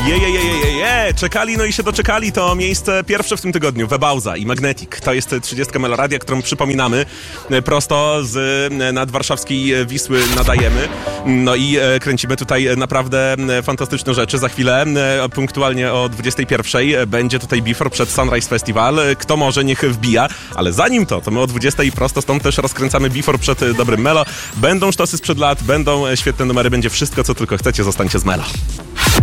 Czekali, no i się doczekali. To miejsce pierwsze w tym tygodniu, Webauza i Magnetic. To jest 30 Meloradia, którą przypominamy prosto z nadwarszawskiej Wisły nadajemy. No i kręcimy tutaj naprawdę fantastyczne rzeczy. Za chwilę, punktualnie o 21:00 będzie tutaj Before przed Sunrise Festival. Kto może, niech wbija. Ale zanim to my o 20:00 prosto stąd też rozkręcamy Before przed Dobrym Melo. Będą sztosy sprzed lat, będą świetne numery, będzie wszystko, co tylko chcecie. Zostańcie z Melo.